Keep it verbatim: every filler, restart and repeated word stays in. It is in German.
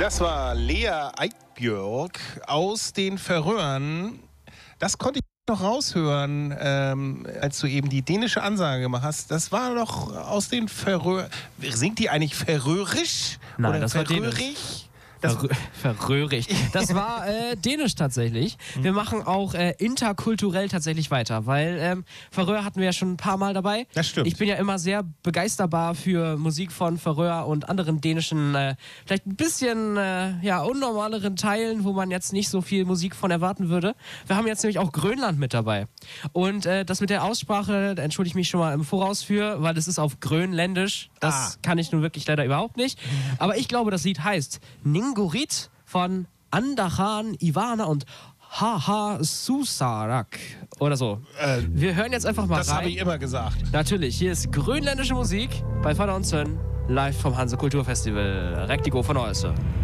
Das war Lea Eikbjörk aus den Färöern. Das konnte ich noch raushören, ähm, als du eben die dänische Ansage gemacht hast. Das war doch aus den Färöern. Singt die eigentlich Färöisch? Nein, oder das war Färöisch? dänisch. Verrö verröhrig. Das war äh, dänisch tatsächlich. Wir machen auch äh, interkulturell tatsächlich weiter, weil ähm, Färöer hatten wir ja schon ein paar Mal dabei. Das stimmt. Ich bin ja immer sehr begeisterbar für Musik von Färöer und anderen dänischen, äh, vielleicht ein bisschen äh, ja, unnormaleren Teilen, wo man jetzt nicht so viel Musik von erwarten würde. Wir haben jetzt nämlich auch Grönland mit dabei. Und äh, das mit der Aussprache, da entschuldige ich mich schon mal im Voraus für, weil es ist auf Grönländisch. Das Ah. kann ich nun wirklich leider überhaupt nicht. Aber ich glaube, das Lied heißt Ningurit von Andachan Ivana und Haha Susarak oder so. Äh, Wir hören jetzt einfach mal das rein. habe ich immer gesagt. Natürlich, hier ist grönländische Musik bei Vater und Söhn live vom Hanse Kulturfestival. Rectigo von Oelse.